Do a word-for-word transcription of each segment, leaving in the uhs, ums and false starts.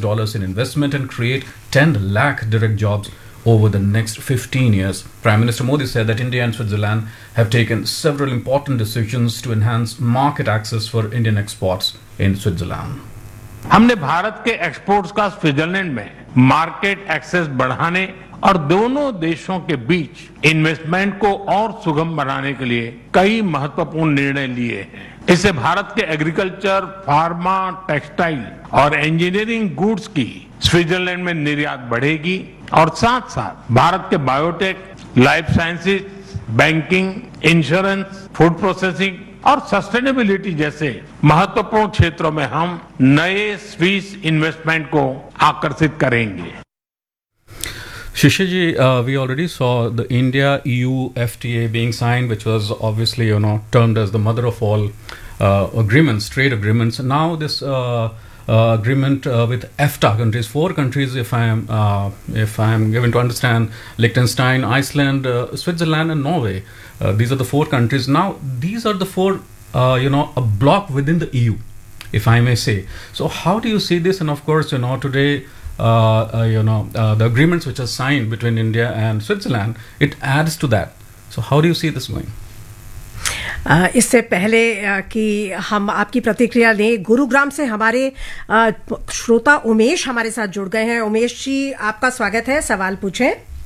dollars in investment and create ten lakh direct jobs over the next fifteen years. Prime Minister Modi said that India and Switzerland have taken several important decisions to enhance market access for Indian exports in Switzerland. हमने भारत के exports का Switzerland में market access बढ़ाने और दोनों देशों के बीच investment को और सुगम बनाने के लिए कई महत्वपूर्ण निर्णय लिए हैं। इससे भारत के एग्रीकल्चर, फार्मा, टेक्सटाइल और इंजीनियरिंग गुड्स की स्विट्जरलैंड में निर्यात बढ़ेगी और साथ साथ भारत के biotech, life sciences, banking, insurance, food processing और सस्टेनेबिलिटी जैसे महत्वपूर्ण क्षेत्रों में हम नए स्विस इन्वेस्टमेंट को आकर्षित करेंगे। Shishiji, uh, we already saw the India-E U F T A being signed, which was obviously, you know, termed as the mother of all uh, agreements, trade agreements. Now this uh, uh, agreement uh, with EFTA countries, four countries, if I am uh, if I am given to understand, Liechtenstein, Iceland, uh, Switzerland, and Norway. Uh, these are the four countries. Now these are the four, uh, you know, a block within the E U, if I may say. So how do you see this? And of course, you know, today. Uh, uh, you know, uh, the agreements which are signed between India and Switzerland, it adds to that. So how do you see this going? Uh, इससे पहले uh, कि हम आपकी प्रतिक्रिया लें, गुरुग्राम से हमारे uh, श्रोता उमेश हमारे साथ जुड़ गए हैं। उमेश जी, आपका स्वागत है, सवाल पूछें।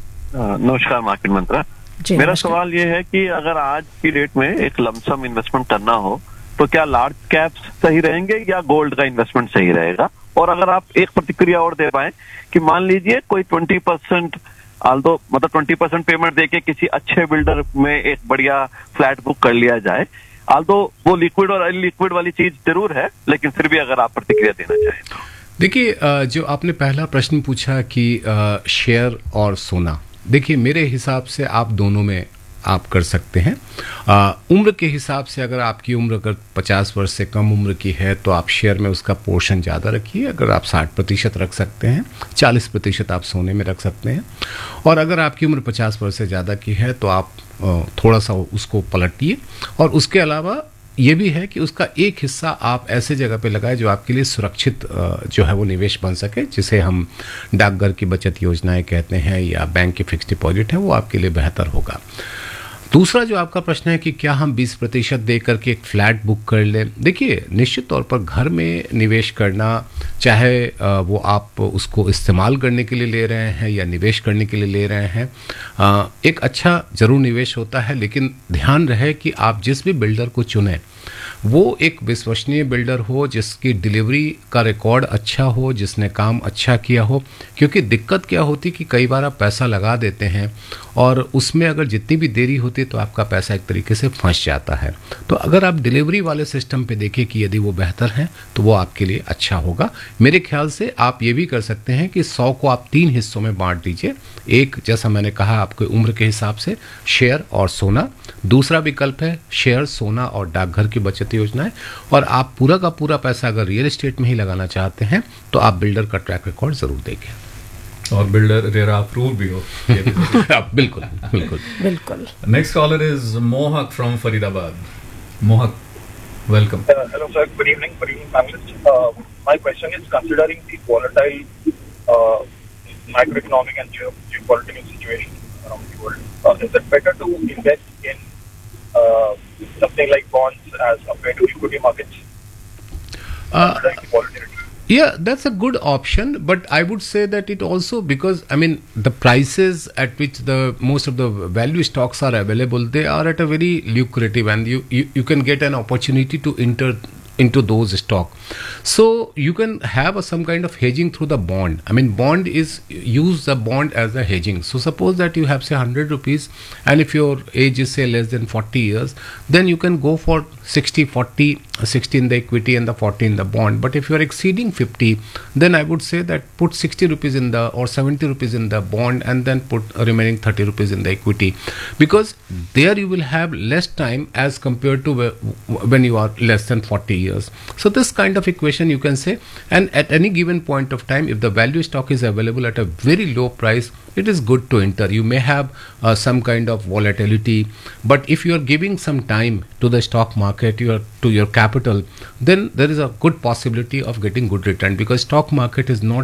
नमस्कार मार्केट मंत्रा। मेरा सवाल ये है कि अगर आज की डेट में एक लमसम इन्वेस्टमेंट करना हो तो क्या लार्ज कैप्स सही रहेंगे या गोल्ड का इन्वेस्टमेंट सही रहेगा? और अगर आप एक प्रतिक्रिया और दे पाए कि मान लीजिए कोई ट्वेंटी परसेंट आल्दो मतलब ट्वेंटी परसेंट पेमेंट देके किसी अच्छे बिल्डर में एक बढ़िया फ्लैट बुक कर लिया जाए, आल्दो वो लिक्विड और अनलिक्विड वाली चीज जरूर है, लेकिन फिर भी अगर आप प्रतिक्रिया देना चाहें तो। देखिए, जो आपने पहला प्रश्न पूछा कि शेयर और सोना, देखिए मेरे हिसाब से आप दोनों में आप कर सकते हैं। आ, उम्र के हिसाब से अगर आपकी उम्र अगर पचास वर्ष से कम उम्र की है तो आप शेयर में उसका पोर्शन ज़्यादा रखिए। अगर आप साठ प्रतिशत रख सकते हैं, चालीस प्रतिशत आप सोने में रख सकते हैं। और अगर आपकी उम्र पचास वर्ष से ज़्यादा की है तो आप आ, थोड़ा सा उसको पलटिए। और उसके अलावा ये भी है कि उसका एक हिस्सा आप ऐसे जगह पे लगाएं जो आपके लिए सुरक्षित जो है वो निवेश बन सके, जिसे हम डाकघर की बचत योजनाएं कहते हैं या बैंक के फिक्स डिपॉजिट है, वो आपके लिए बेहतर होगा। दूसरा जो आपका प्रश्न है कि क्या हम बीस प्रतिशत दे करके एक फ्लैट बुक कर लें, देखिए निश्चित तौर पर घर में निवेश करना, चाहे वो आप उसको इस्तेमाल करने के लिए ले रहे हैं या निवेश करने के लिए ले रहे हैं, एक अच्छा जरूर निवेश होता है। लेकिन ध्यान रहे कि आप जिस भी बिल्डर को चुनें वो एक विश्वसनीय बिल्डर हो, जिसकी डिलीवरी का रिकॉर्ड अच्छा हो, जिसने काम अच्छा किया हो। क्योंकि दिक्कत क्या होती कि कई बार आप पैसा लगा देते हैं और उसमें अगर जितनी भी देरी होती है तो आपका पैसा एक तरीके से फंस जाता है। तो अगर आप डिलीवरी वाले सिस्टम पे देखें कि यदि वो बेहतर है तो वो आपके लिए अच्छा होगा। मेरे ख्याल से आप ये भी कर सकते हैं कि सौ को आप तीन हिस्सों में बांट दीजिए। एक, जैसा मैंने कहा, आपके उम्र के हिसाब से शेयर और सोना। दूसरा विकल्प है शेयर, सोना और डाकघर की बचत योजनाएं। और आप पूरा का पूरा पैसा अगर रियल एस्टेट में ही लगाना चाहते हैं तो आप बिल्डर का ट्रैक रिकॉर्ड जरूर देखें और बिल्डर रेरा अप्रूव भी हो। बिल्कुल बिल्कुल बिल्कुल। नेक्स्ट कॉलर इज मोहक फ्रॉम फरीदाबाद। मोहक, welcome. Hello sir, good evening, good evening panelist. My question is considering the volatile macroeconomic and geo- geopolitical situation around the world. Uh, is it better to invest in uh, something like bonds as compared to equity markets? Uh, like the volatility. Yeah, that's a good option, but I would say that it also, because I mean the prices at which the most of the value stocks are available, they are at a very lucrative, and you you, you can get an opportunity to enter into those stock. So you can have a, some kind of hedging through the bond. I mean, bond is, use the bond as a hedging. So suppose that you have say one hundred rupees, and if your age is say less than forty years, then you can go for sixty forty, sixty in the equity and the forty in the bond. But if you are exceeding fifty, then I would say that put sixty rupees in the or seventy rupees in the bond, and then put remaining thirty rupees in the equity, because there you will have less time as compared to when you are less than forty years. So this kind of equation you can say, and at any given point of time, if the value stock is available at a very low price, it is good to enter. You may have uh, some kind of volatility, but if you are giving some time to the stock market, your to your capital, then there is a good possibility of getting good return, because stock market is not